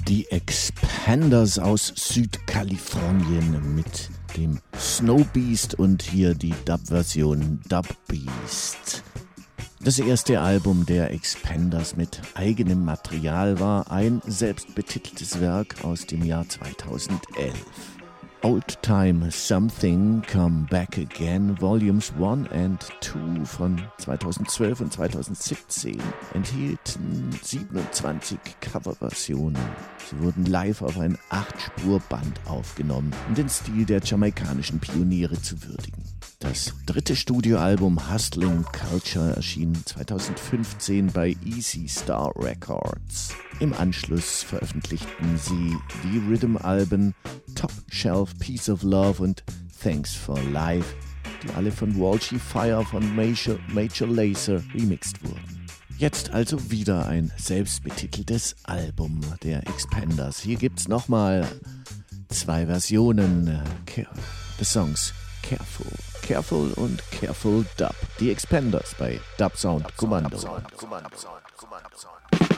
Die Expanders aus Südkalifornien mit dem Snow Beast und hier die Dub-Version Dub Beast. Das erste Album der Expanders mit eigenem Material war ein selbstbetiteltes Werk aus dem Jahr 2011. Old Time Something Come Back Again Volumes 1 and 2 von 2012 und 2017 enthielten 27 Coverversionen. Sie wurden live auf ein 8-Spur-Band aufgenommen, um den Stil der jamaikanischen Pioniere zu würdigen. Das dritte Studioalbum Hustling Culture erschien 2015 bei Easy Star Records. Im Anschluss veröffentlichten sie die Rhythm-Alben Top Shelf Piece of Love und Thanks for Life, die alle von Walshy Fire von Major Lazer remixed wurden. Jetzt also wieder ein selbstbetiteltes Album der Expanders. Hier gibt's nochmal 2 Versionen des Songs Careful und Careful Dub. Die Expanders bei Dub Sound Kommando.